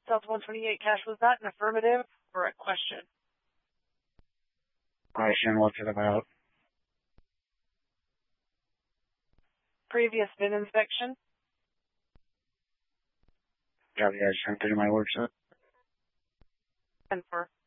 Delta 128 Cash, was that an affirmative or a question? Question, what's it about? Previous VIN inspection? Have you guys sent it to my workshop? And for